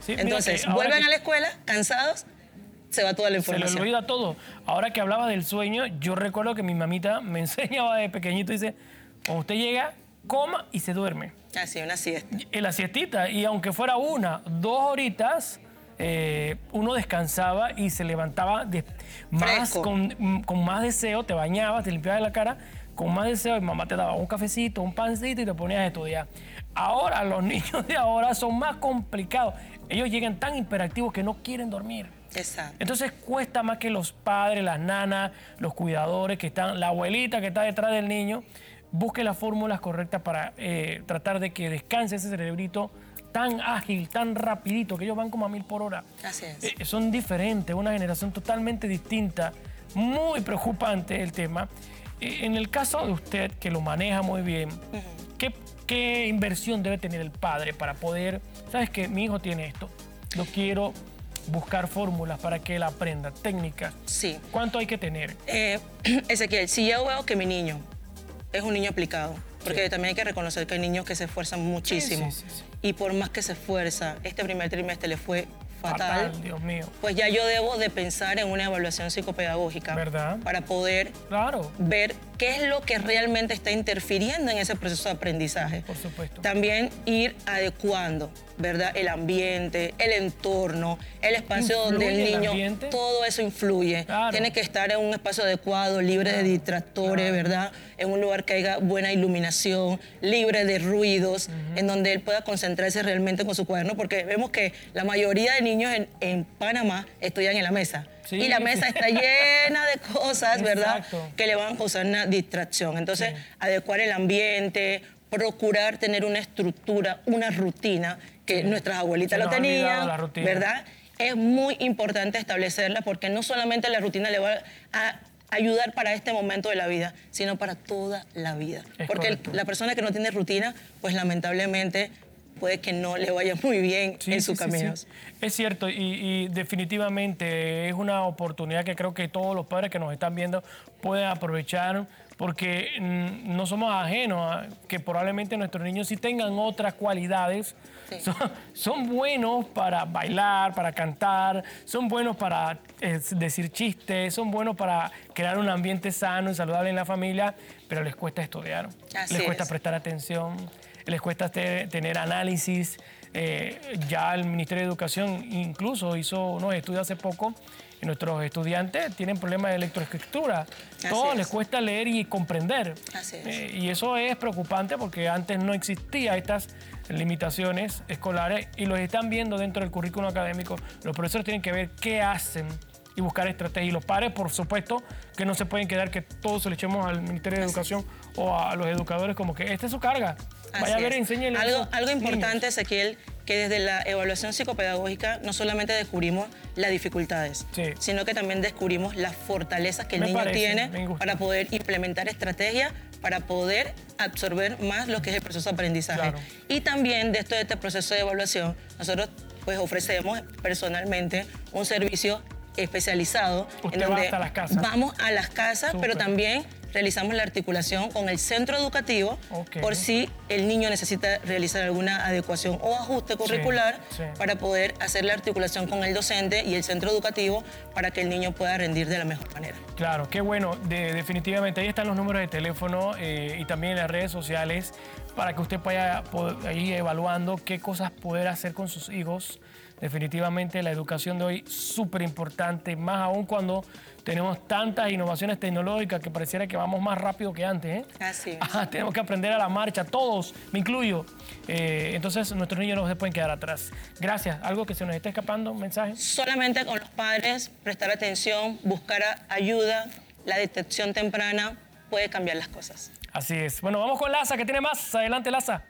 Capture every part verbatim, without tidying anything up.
Sí, Entonces, vuelven que... a la escuela cansados, se va toda la información. Se le olvida todo. Ahora que hablabas del sueño, yo recuerdo que mi mamita me enseñaba de pequeñito, dice, cuando usted llega, coma y se duerme. Así, una siesta. En la siestita, y aunque fuera una, dos horitas, eh, uno descansaba y se levantaba de, más con, con más deseo, te bañabas, te limpiabas la cara, con más deseo, y mamá te daba un cafecito, un pancito y te ponías a estudiar. Ahora, los niños de ahora son más complicados. Ellos llegan tan hiperactivos que no quieren dormir. Exacto. Entonces cuesta más que los padres, las nanas, los cuidadores que están, la abuelita que está detrás del niño, busque las fórmulas correctas para eh, tratar de que descanse ese cerebrito tan ágil, tan rapidito, que ellos van como a mil por hora. Así es. Eh, son diferentes, una generación totalmente distinta, muy preocupante el tema. Eh, en el caso de usted, que lo maneja muy bien, uh-huh. ¿qué, ¿qué inversión debe tener el padre para poder, sabes que mi hijo tiene esto, lo quiero buscar fórmulas para que él aprenda, técnicas? Sí. ¿Cuánto hay que tener? Eh, Ezequiel, si yo veo que mi niño es un niño aplicado, porque sí. también hay que reconocer que hay niños que se esfuerzan muchísimo, sí, sí, sí, sí. y por más que se esfuerza, este primer trimestre le fue fatal, fatal, Dios mío. Pues ya yo debo de pensar en una evaluación psicopedagógica, ¿verdad? Para poder claro. ver qué es lo que realmente está interfiriendo en ese proceso de aprendizaje. Por supuesto. También ir adecuando, ¿verdad? El ambiente, el entorno, el espacio donde el niño, el todo eso influye. Claro. Tiene que estar en un espacio adecuado, libre claro. de distractores, claro. ¿verdad? En un lugar que haya buena iluminación, libre de ruidos, uh-huh. en donde él pueda concentrarse realmente con su cuaderno, porque vemos que la mayoría de niños en, en Panamá estudian en la mesa. Sí, y la mesa sí. está llena de cosas, ¿verdad? Exacto. Que le van a causar una distracción. Entonces, sí. adecuar el ambiente, procurar tener una estructura, una rutina, que sí. nuestras abuelitas lo tenían, ¿verdad? Es muy importante establecerla porque no solamente la rutina le va a ayudar para este momento de la vida, sino para toda la vida. Es porque el, la persona que no tiene rutina, pues lamentablemente puede que no le vaya muy bien sí, en sus sí, caminos. Sí, sí. Es cierto, y, y definitivamente es una oportunidad que creo que todos los padres que nos están viendo pueden aprovechar, porque mm, no somos ajenos a que probablemente nuestros niños sí tengan otras cualidades. Sí. Son, son buenos para bailar, para cantar, son buenos para eh, decir chistes, son buenos para crear un ambiente sano y saludable en la familia, pero les cuesta estudiar, Así les cuesta es. prestar atención, les cuesta te, tener análisis. Eh, ya el Ministerio de Educación incluso hizo unos estudios hace poco y nuestros estudiantes tienen problemas de electroescritura. Todo les cuesta leer y comprender. Así es. Eh, y eso es preocupante porque antes no existían estas limitaciones escolares y los están viendo dentro del currículo académico. Los profesores tienen que ver qué hacen y buscar estrategias. Y los padres, por supuesto, que no se pueden quedar que todos se le echemos al Ministerio de Educación o a los educadores como que esta es su carga. Vaya Así a ver, es. enséñenle Algo, a algo importante, niños. Ezequiel, que desde la evaluación psicopedagógica no solamente descubrimos las dificultades, sí. sino que también descubrimos las fortalezas que el me niño parece, tiene para poder implementar estrategias, para poder absorber más lo que es el proceso de aprendizaje. Claro. Y también de esto, de este proceso de evaluación, nosotros pues ofrecemos personalmente un servicio especializado. Usted en donde va hasta las casas. Vamos a las casas, Súper. pero también realizamos la articulación con el centro educativo okay. por si el niño necesita realizar alguna adecuación o ajuste curricular sí, sí. para poder hacer la articulación con el docente y el centro educativo para que el niño pueda rendir de la mejor manera. Claro, qué bueno. De, definitivamente ahí están los números de teléfono eh, y también las redes sociales para que usted vaya ahí evaluando qué cosas poder hacer con sus hijos. Definitivamente la educación de hoy es súper importante, más aún cuando tenemos tantas innovaciones tecnológicas que pareciera que vamos más rápido que antes. ¿eh? Así es. Ajá, tenemos que aprender a la marcha, todos, me incluyo. Eh, entonces nuestros niños no se pueden quedar atrás. Gracias. ¿Algo que se nos esté escapando? ¿Un mensaje? Solamente con los padres, prestar atención, buscar ayuda, la detección temprana puede cambiar las cosas. Así es. Bueno, vamos con Laza, que tiene más. Adelante, Laza.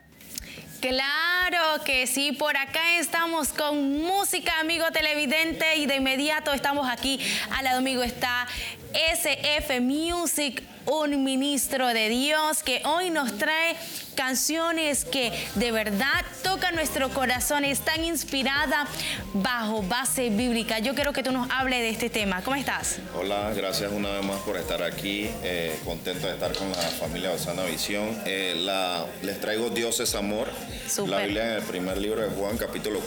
Claro que sí, por acá estamos con música, amigo televidente, y de inmediato estamos aquí. Al lado mío está S F Music, un ministro de Dios que hoy nos trae canciones que de verdad tocan nuestro corazón, están inspiradas bajo base bíblica. Yo quiero que tú nos hables de este tema. ¿Cómo estás? Hola, gracias una vez más por estar aquí. Eh, contento de estar con la familia de Osana Visión. Eh, la, les traigo Dios es amor. Super. La Biblia en el primer libro de Juan, capítulo